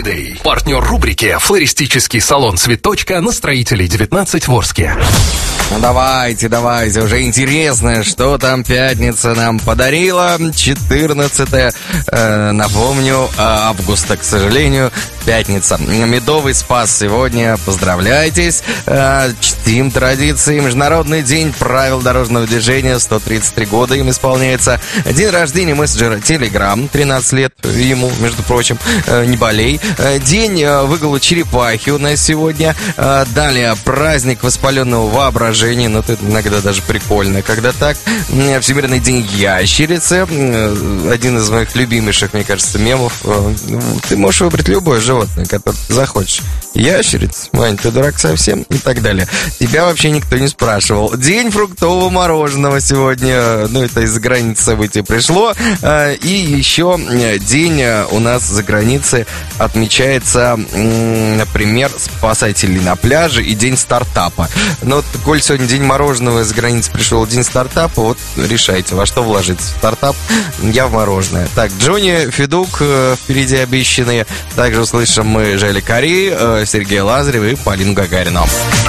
Holiday. Партнер рубрики «Флористический салон «Цветочка» на Строителей 19 в Орске. Ну давайте, уже интересно, что там пятница нам подарила. 14 напомню, августа, к сожалению, пятница. Медовый Спас сегодня, поздравляйтесь. Чтим традиции. Международный день правил дорожного движения, 133 года им исполняется. День рождения мессенджера Telegram, 13 лет ему, между прочим, не болей. День выгула черепахи у нас сегодня. Далее праздник воспаленного воображения. Ну, это иногда даже прикольно, когда так. Всемирный день ящерицы. Один из моих любимейших, мне кажется, мемов. Ты можешь выбрать любое животное, которое ты захочешь. Ящерица? Вань, ты дурак совсем? И так далее. Тебя вообще никто не спрашивал. День фруктового мороженого сегодня. Ну, это из-за границы событий пришло. И еще день у нас за границей отмечается, например, спасателей на пляже и день стартапа. Но вот, коль сегодня день мороженого, из-за границы пришел день стартапа, вот решайте, во что вложиться. Стартап, я в мороженое. Так, Джонни Федук впереди обещанные. Также услышим мы Желя Кари, Сергея Лазарева и Полину Гагарину.